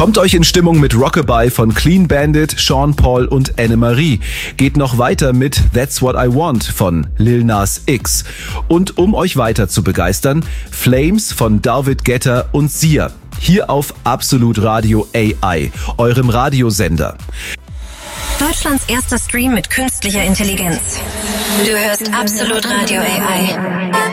Kommt euch in Stimmung mit Rockabye von Clean Bandit, Sean Paul und Anne-Marie. Geht noch weiter mit That's What I Want von Lil Nas X. Und um euch weiter zu begeistern, Flames von David Guetta und Sia. Hier auf Absolut Radio AI, eurem Radiosender. Deutschlands erster Stream mit künstlicher Intelligenz. Du hörst Absolut Radio AI.